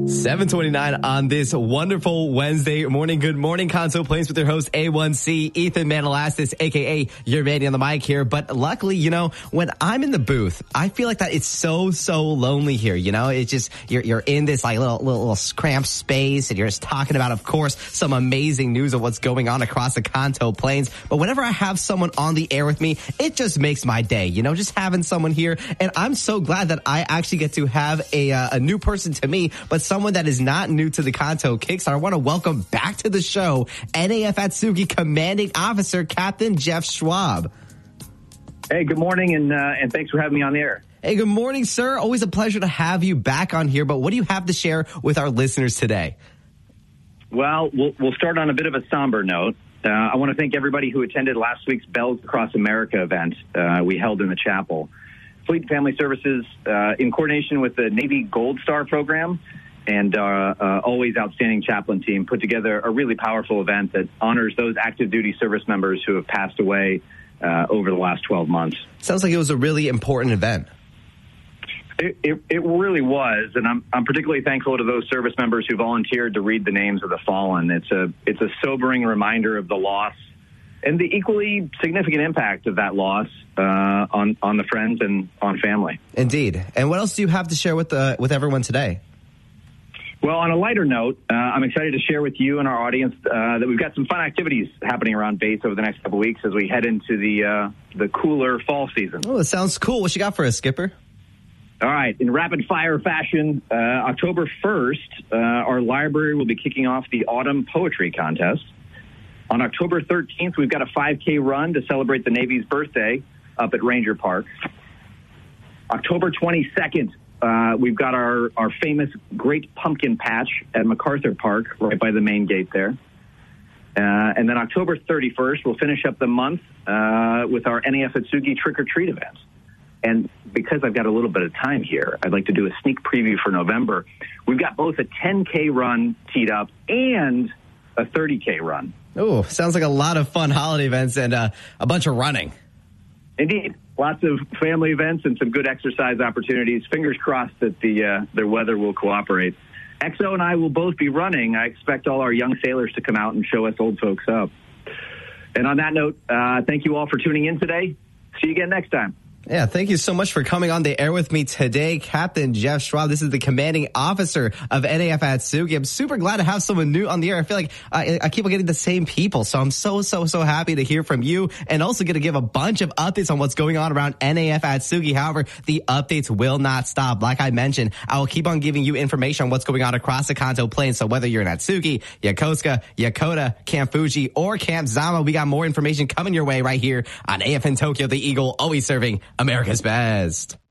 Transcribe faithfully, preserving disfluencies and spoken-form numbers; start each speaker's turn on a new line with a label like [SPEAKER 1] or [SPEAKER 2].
[SPEAKER 1] seven twenty-nine on this wonderful Wednesday morning. Good morning, Kanto Plains, with your host, A one C, Ethan Manalastis, a k a your Manny on the mic here. But luckily, you know, when I'm in the booth, I feel like that it's so, so lonely here. You know, it's just, you're you're in this like little, little, little cramped space, and you're just talking about, of course, some amazing news of what's going on across the Kanto Plains. But whenever I have someone on the air with me, it just makes my day, you know, just having someone here. And I'm so glad that I actually get to have a, uh, a new person to me, but someone that is not new to the Kanto Kickstart. I want to welcome back to the show N A F Atsugi Commanding Officer Captain Jeff Schwab.
[SPEAKER 2] Hey, good morning, and uh, and thanks for having me on the air.
[SPEAKER 1] Hey, good morning, sir. Always a pleasure to have you back on here. But what do you have to share with our listeners today?
[SPEAKER 2] Well, we'll, we'll start on a bit of a somber note. Uh, I want to thank everybody who attended last week's Bells Across America event uh, we held in the chapel. Fleet and Family Services, uh, in coordination with the Navy Gold Star program and our uh, uh, always outstanding chaplain team, put together a really powerful event that honors those active duty service members who have passed away uh, over the last twelve months.
[SPEAKER 1] Sounds like it was a really important event.
[SPEAKER 2] It, it, it really was, and I'm I'm particularly thankful to those service members who volunteered to read the names of the fallen. It's a it's a sobering reminder of the loss and the equally significant impact of that loss uh, on on the friends and on family.
[SPEAKER 1] Indeed. And what else do you have to share with the with everyone today?
[SPEAKER 2] Well, on a lighter note, uh, I'm excited to share with you and our audience uh, that we've got some fun activities happening around base over the next couple of weeks as we head into the uh, the cooler fall season.
[SPEAKER 1] Oh, that sounds cool. What you got for us, Skipper?
[SPEAKER 2] All right. In rapid-fire fashion, uh, October first, uh, our library will be kicking off the Autumn Poetry Contest. On October thirteenth, we've got a five K run to celebrate the Navy's birthday up at Ranger Park. October twenty-second, uh, we've got our, our famous Great Pumpkin Patch at MacArthur Park, right by the main gate there. Uh, and then October thirty-first, we'll finish up the month uh, with our N A F Atsugi Trick or Treat event. And because I've got a little bit of time here, I'd like to do a sneak preview for November. We've got both a ten K run teed up and a thirty K run.
[SPEAKER 1] Oh, sounds like a lot of fun holiday events and uh, a bunch of running.
[SPEAKER 2] Indeed. Lots of family events and some good exercise opportunities. Fingers crossed that the uh, their weather will cooperate. X O and I will both be running. I expect all our young sailors to come out and show us old folks up. And on that note, uh, thank you all for tuning in today. See you again next time.
[SPEAKER 1] Yeah, thank you so much for coming on the air with me today, Captain Jeff Schwab. This is the commanding officer of N A F Atsugi. I'm super glad to have someone new on the air. I feel like I, I keep on getting the same people, so I'm so, so, so happy to hear from you, and also going to give a bunch of updates on what's going on around N A F Atsugi. However, the updates will not stop. Like I mentioned, I will keep on giving you information on what's going on across the Kanto Plains, so whether you're in Atsugi, Yokosuka, Yokota, Camp Fuji, or Camp Zama, we got more information coming your way right here on A F N Tokyo, the Eagle, always serving America's best.